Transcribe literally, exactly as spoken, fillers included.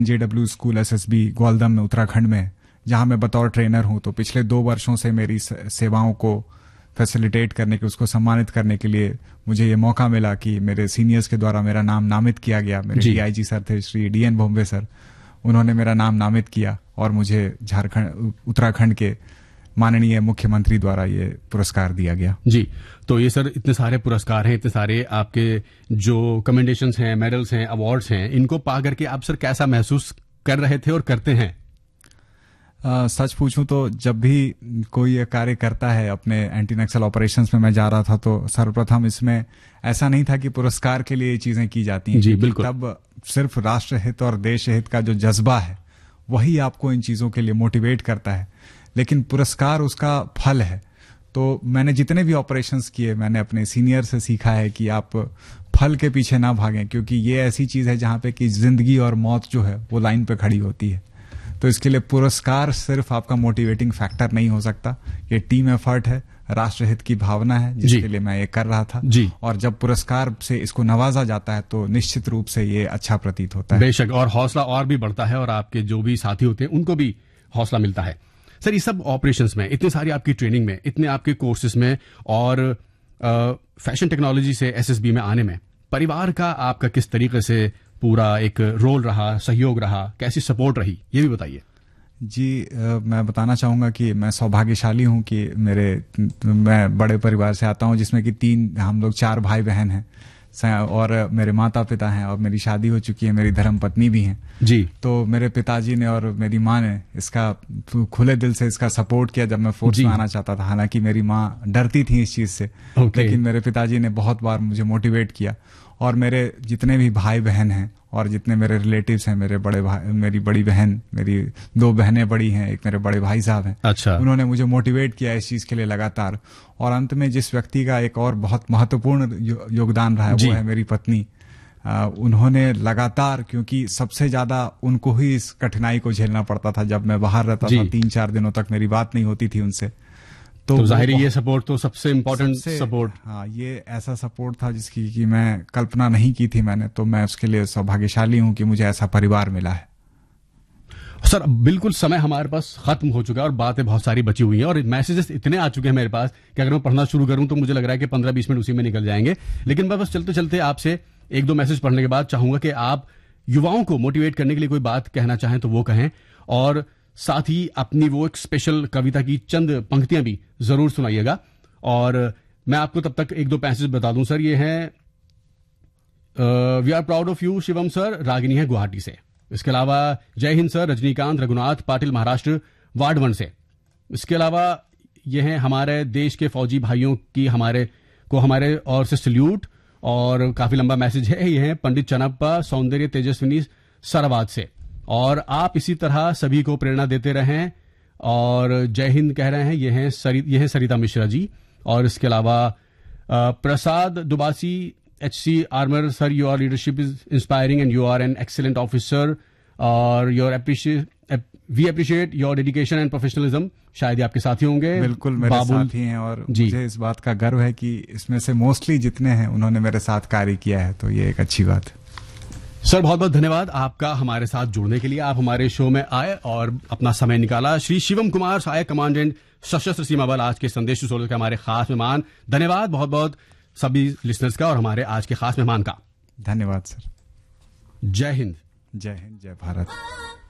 JW school SSB Gwaldam में उत्तराखंड में, जहां मैं बतौर ट्रेनर हूं। तो पिछले दो वर्षों से मेरी सेवाओं को फैसिलिटेट करने के, उसको सम्मानित करने के लिए मुझे ये मौका मिला कि मेरे सीनियर्स के द्वारा मेरा नाम नामित किया गया। मेरे डीआईजी सर थे Shri D N Bhombe sir, उन्होंने मेरा नाम नामित किया और मुझे झारखंड उत्तराखंड के माननीय मुख्यमंत्री द्वारा ये पुरस्कार दिया गया। जी, तो ये सर इतने सारे पुरस्कार हैं, इतने सारे आपके जो कमेंडेशंस हैं, मेडल्स हैं, अवार्ड्स हैं, इनको पा करके आप सर कैसा महसूस कर रहे थे और करते हैं? Uh, सच पूछूं तो जब भी कोई ये कार्य करता है, अपने एंटी नक्सल ऑपरेशंस में मैं जा रहा था, तो सर्वप्रथम इसमें ऐसा नहीं था कि पुरस्कार के लिए ये चीजें की जाती हैं। जी बिल्कुल। तब सिर्फ राष्ट्र हित और देश हित का जो जज्बा है वही आपको इन चीजों के लिए मोटिवेट करता है, लेकिन पुरस्कार उसका फल है। तो मैंने जितने भी ऑपरेशंस किए, मैंने अपने सीनियर से सीखा है कि आप फल के पीछे ना भागें, क्योंकि ये ऐसी चीज है जहां पे कि जिंदगी और मौत जो है वो लाइन पे खड़ी होती है। तो इसके लिए पुरस्कार सिर्फ आपका मोटिवेटिंग फैक्टर नहीं हो सकता, ये टीम एफर्ट है, राष्ट्रहित की भावना है जिसके लिए मैं ये कर रहा था। जी। और जब पुरस्कार से इसको नवाजा जाता है तो निश्चित रूप से ये अच्छा प्रतीत होता है। बेशक, और हौसला और भी बढ़ता है और आपके जो भी साथी होते हैं उनको भी हौसला मिलता है। सर, ये सब ऑपरेशंस में, इतनी सारी आपकी ट्रेनिंग में, इतने आपके कोर्सेज में और आ, फैशन टेक्नोलॉजी से एसएसबी में आने में परिवार का आपका किस तरीके से पूरा एक रोल रहा, सहयोग रहा, कैसी सपोर्ट रही, ये भी बताइए। जी, आ, मैं बताना चाहूंगा कि मैं सौभाग्यशाली हूं कि मेरे मैं बड़े परिवार से आता हूं, जिसमें कि तीन हम लोग चार भाई बहन हैं और मेरे माता पिता हैं और मेरी शादी हो चुकी है, मेरी धर्म पत्नी भी हैं। जी। तो मेरे पिताजी ने और मेरी माँ ने इसका खुले दिल से इसका सपोर्ट किया जब मैं फोर्स में आना चाहता था। हालांकि मेरी माँ डरती थी इस चीज से, लेकिन मेरे पिताजी ने बहुत बार मुझे मोटिवेट किया। और मेरे जितने भी भाई बहन हैं और जितने मेरे रिलेटिव्स हैं, मेरे बड़े भाई, मेरी बड़ी बहन, मेरी दो बहनें बड़ी हैं, एक मेरे बड़े भाई साहब हैं। अच्छा। उन्होंने मुझे मोटिवेट किया इस चीज के लिए लगातार। और अंत में जिस व्यक्ति का एक और बहुत महत्वपूर्ण योगदान रहा है वो है मेरी पत्नी। आ, उन्होंने लगातार, क्योंकि सबसे ज्यादा उनको ही इस कठिनाई को झेलना पड़ता था। जब मैं बाहर रहता था तीन चार दिनों तक मेरी बात नहीं होती थी उनसे, तो, तो जाहिर ये सपोर्ट तो सबसे इम्पोर्टेंट सपोर्ट। हाँ, ये ऐसा सपोर्ट था जिसकी कि मैं कल्पना नहीं की थी मैंने। तो मैं उसके लिए सौभाग्यशाली हूं कि मुझे ऐसा परिवार मिला है। सर, बिल्कुल समय हमारे पास खत्म हो चुका है और बातें बहुत सारी बची हुई हैं और मैसेजेस इतने आ चुके हैं मेरे पास कि अगर मैं पढ़ना शुरू करूं तो मुझे लग रहा है कि पंद्रह बीस मिनट उसी में निकल जाएंगे। लेकिन मैं बस चलते चलते आपसे एक दो मैसेज पढ़ने के बाद चाहूंगा कि आप युवाओं को मोटिवेट करने के लिए कोई बात कहना चाहें तो वो कहें, और साथ ही अपनी वो एक स्पेशल कविता की चंद पंक्तियां भी जरूर सुनाइएगा। और मैं आपको तब तक एक दो पैसेज बता दूं सर। ये है we are proud of you Shivam sir, Ragini है गुवाहाटी से। इसके अलावा जय Hind sir, Rajinikanth Raghunath Patil Maharashtra ward one से। इसके अलावा ये हैं हमारे देश के फौजी भाइयों की हमारे को हमारे और से सल्यूट, और काफी लंबा मैसेज है। ये है पंडित चनप्पा सौंदर्य तेजस्विनी सराबाद से। और आप इसी तरह सभी को प्रेरणा देते रहें, और जय हिंद कह रहे हैं। ये हैं सरि, ये है सरिता मिश्रा जी। और इसके अलावा प्रसाद दुबासी H C armour sir, your leadership is inspiring and you are an excellent officer, और your appreciate we appreciate your dedication and professionalism. शायद ही आपके साथी होंगे। बिल्कुल मेरे साथी हैं और मुझे इस बात का गर्व है कि इसमें से मोस्टली जितने हैं उन्होंने मेरे साथ कार्य किया है, तो ये एक अच्छी बात है। सर, बहुत बहुत धन्यवाद आपका हमारे साथ जुड़ने के लिए। आप हमारे शो में आए और अपना समय निकाला। श्री शिवम कुमार, सहायक कमांडेंट सशस्त्र सीमा बल, आज के संदेश सोलर के हमारे खास मेहमान। धन्यवाद बहुत बहुत सभी लिसनर्स का और हमारे आज के खास मेहमान का। धन्यवाद सर। जय हिंद। जय हिंद, जय भारत।